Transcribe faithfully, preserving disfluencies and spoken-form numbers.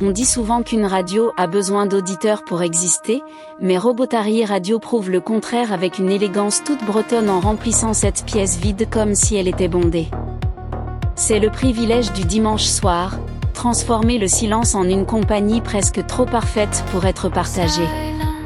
On dit souvent qu'une radio a besoin d'auditeurs pour exister, mais Robotary Radio prouve le contraire avec une élégance toute bretonne en remplissant cette pièce vide comme si elle était bondée. C'est le privilège du dimanche soir, transformer le silence en une compagnie presque trop parfaite pour être partagée.